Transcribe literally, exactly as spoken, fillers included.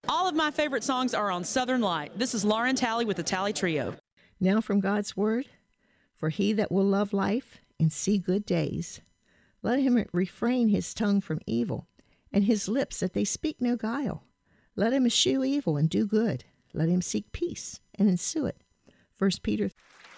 All of my favorite songs are on Southern Light. This is Lauren Talley with the Talley Trio. Now from God's Word, for he that will love life and see good days, let him refrain his tongue from evil, and his lips that they speak no guile. Let him eschew evil and do good. Let him seek peace and ensue it. First Peter